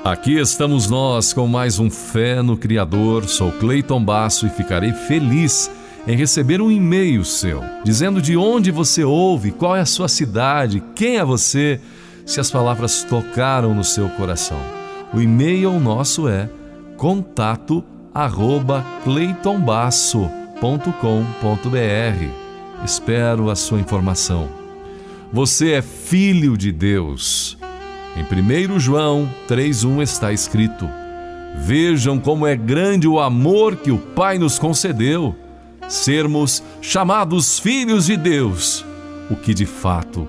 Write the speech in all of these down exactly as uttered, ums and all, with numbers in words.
Aqui estamos nós com mais um Fé no Criador. Sou Cleiton Basso e ficarei feliz em receber um e-mail seu, dizendo de onde você ouve, qual é a sua cidade, quem é você, se as palavras tocaram no seu coração. O e-mail nosso é contato arroba cleiton basso ponto com ponto b r. Espero a sua informação. Você é filho de Deus. Em primeiro João três um está escrito: vejam como é grande o amor que o Pai nos concedeu, sermos chamados filhos de Deus, o que de fato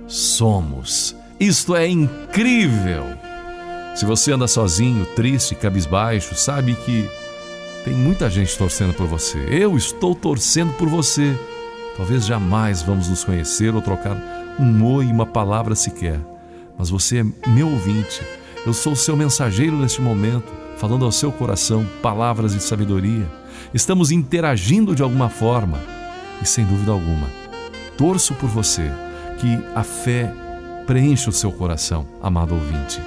somos. Isto é incrível! Se você anda sozinho, triste, cabisbaixo, sabe que tem muita gente torcendo por você. Eu estou torcendo por você. Talvez jamais vamos nos conhecer ou trocar um oi, uma palavra sequer. Mas você é meu ouvinte, eu sou o seu mensageiro neste momento, falando ao seu coração palavras de sabedoria. Estamos interagindo de alguma forma e, sem dúvida alguma, torço por você, que a fé preencha o seu coração, amado ouvinte.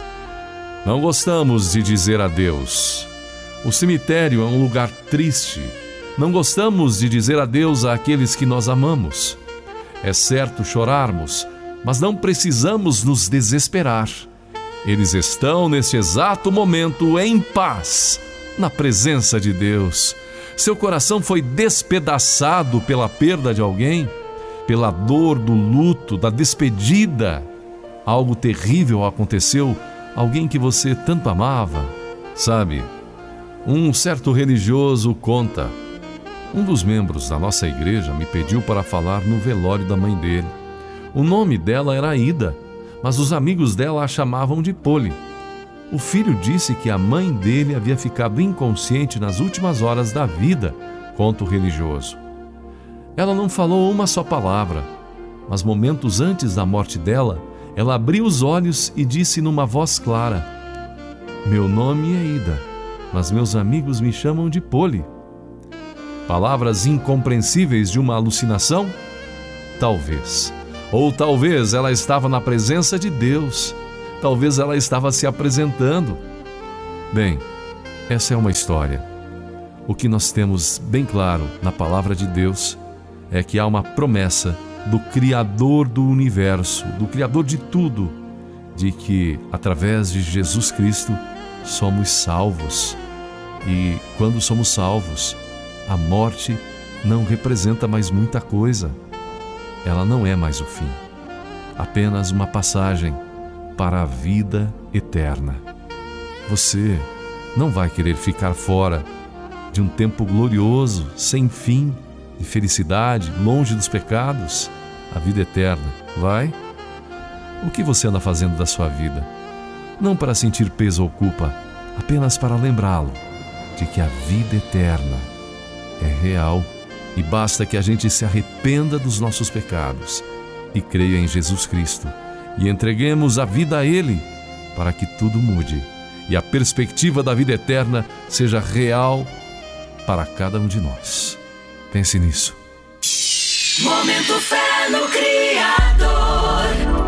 Não gostamos de dizer adeus. O cemitério é um lugar triste. Não gostamos de dizer adeus àqueles que nós amamos. É certo chorarmos, mas não precisamos nos desesperar. Eles estão, nesse exato momento, em paz, na presença de Deus. Seu coração foi despedaçado pela perda de alguém, pela dor do luto, da despedida. Algo terrível aconteceu, alguém que você tanto amava. Sabe, um certo religioso conta: um dos membros da nossa igreja me pediu para falar no velório da mãe dele. O nome dela era Ida, mas os amigos dela a chamavam de Poli. O filho disse que a mãe dele havia ficado inconsciente nas últimas horas da vida, conta o religioso. Ela não falou uma só palavra, mas momentos antes da morte dela, ela abriu os olhos e disse numa voz clara: meu nome é Ida, mas meus amigos me chamam de Poli. Palavras incompreensíveis de uma alucinação? Talvez. Ou talvez ela estava na presença de Deus. Talvez ela estava se apresentando. Bem, essa é uma história. O que nós temos bem claro na palavra de Deus é que há uma promessa do Criador do universo, do Criador de tudo, de que através de Jesus Cristo somos salvos. E quando somos salvos, a morte não representa mais muita coisa. Ela não é mais o fim, apenas uma passagem para a vida eterna. Você não vai querer ficar fora de um tempo glorioso, sem fim, de felicidade, longe dos pecados, a vida eterna, vai? O que você anda fazendo da sua vida? Não para sentir peso ou culpa, apenas para lembrá-lo de que a vida eterna é real. E basta que a gente se arrependa dos nossos pecados e creia em Jesus Cristo e entreguemos a vida a Ele para que tudo mude e a perspectiva da vida eterna seja real para cada um de nós. Pense nisso. Momento Fé no Criador.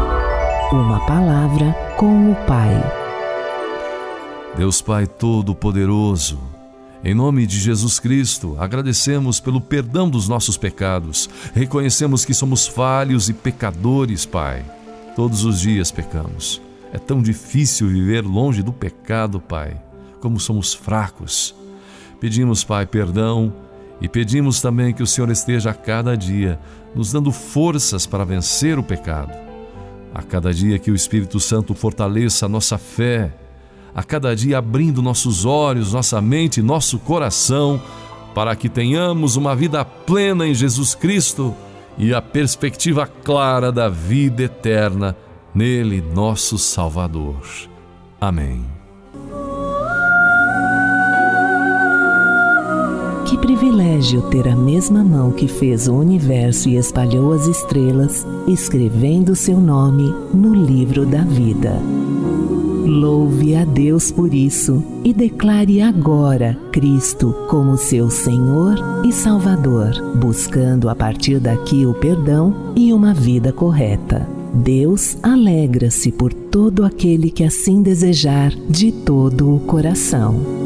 Uma palavra com o Pai. Deus Pai Todo-Poderoso, em nome de Jesus Cristo, agradecemos pelo perdão dos nossos pecados. Reconhecemos que somos falhos e pecadores, Pai. Todos os dias pecamos. É tão difícil viver longe do pecado, Pai. Como somos fracos. Pedimos, Pai, perdão e pedimos também que o Senhor esteja a cada dia nos dando forças para vencer o pecado. A cada dia que o Espírito Santo fortaleça a nossa fé, a cada dia abrindo nossos olhos, nossa mente, nosso coração, para que tenhamos uma vida plena em Jesus Cristo e a perspectiva clara da vida eterna nele, nosso Salvador. Amém. Que privilégio ter a mesma mão que fez o universo e espalhou as estrelas, escrevendo seu nome no livro da vida. Louve a Deus por isso e declare agora Cristo como seu Senhor e Salvador, buscando a partir daqui o perdão e uma vida correta. Deus alegra-se por todo aquele que assim desejar de todo o coração.